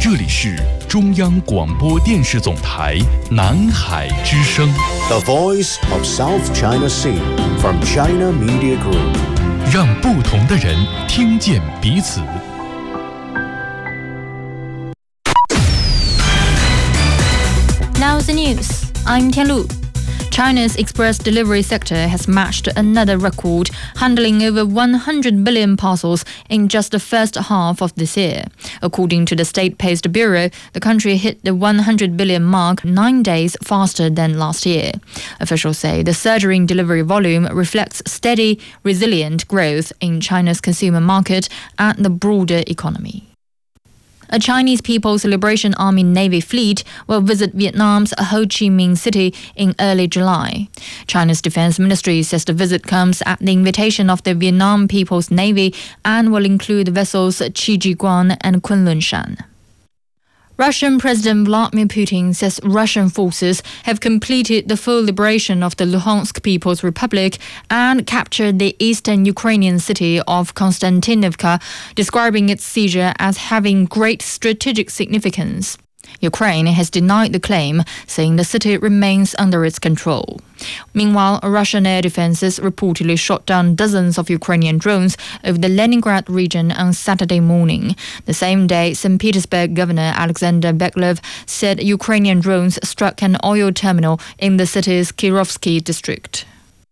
这里是中央广播电视总台南海之声 The Voice of South China Sea from China Media Group， 让不同的人听见彼此。 Now the news. I'm Tianlu. China's express delivery sector has matched another record, handling over 100 billion parcels in just the first half of this year. According to the State Post Bureau, the country hit the 100 billion mark 9 days faster than last year. Officials say the surging delivery volume reflects steady, resilient growth in China's consumer market and the broader economy. A Chinese People's Liberation Army Navy fleet will visit Vietnam's Ho Chi Minh City in early July. China's Defense Ministry says the visit comes at the invitation of the Vietnam People's Navy and will include the vessels Chi Ji Guan and Kunlun Shan. Russian President Vladimir Putin says Russian forces have completed the full liberation of the Luhansk People's Republic and captured the eastern Ukrainian city of Konstantinivka, describing its seizure as having great strategic significance. Ukraine has denied the claim, saying the city remains under its control. Meanwhile, Russian air defenses reportedly shot down dozens of Ukrainian drones over the Leningrad region on Saturday morning. The same day, St. Petersburg Governor Alexander Beklov said Ukrainian drones struck an oil terminal in the city's Kirovsky district.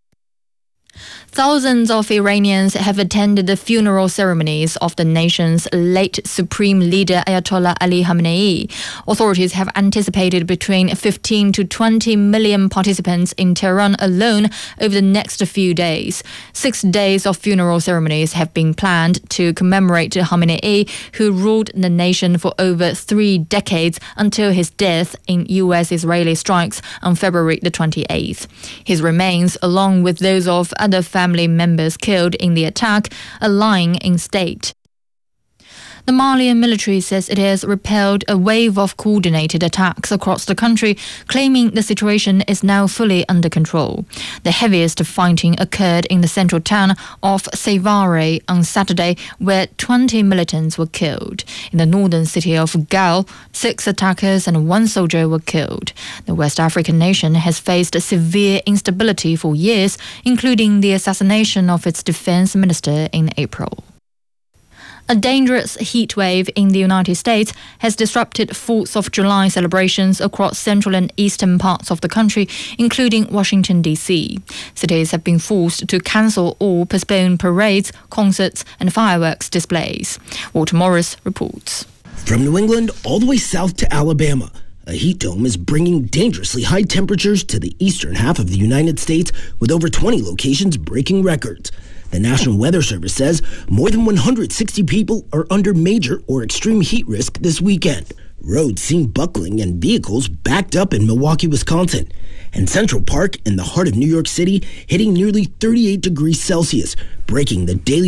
Thousands of Iranians have attended the funeral ceremonies of the nation's late Supreme Leader Ayatollah Ali Khamenei. Authorities have anticipated between 15 to 20 million participants in Tehran alone over the next few days. 6 days of funeral ceremonies have been planned to commemorate Khamenei, who ruled the nation for over 3 decades until his death in US-Israeli strikes on February the 28th. His remains, along with those of other family members killed in the attack, are lying in state. The Malian military says it has repelled a wave of coordinated attacks across the country, claiming the situation is now fully under control. The heaviest fighting occurred in the central town of Sévaré on Saturday, where 20 militants were killed. In the northern city of Gao, 6 attackers and 1 soldier were killed. The West African nation has faced severe instability for years, including the assassination of its defense minister in April. A dangerous heat wave in the United States has disrupted 4th of July celebrations across central and eastern parts of the country, including Washington, D.C. Cities have been forced to cancel or postpone parades, concerts, and fireworks displays. Walter Morris reports. From New England all the way south to Alabama, a heat dome is bringing dangerously high temperatures to the eastern half of the United States, with over 20 locations breaking records. The National Weather Service says more than 160 people are under major or extreme heat risk this weekend. Roads seen buckling and vehicles backed up in Milwaukee, Wisconsin. And Central Park in the heart of New York City hitting nearly 38 degrees Celsius, breaking the daily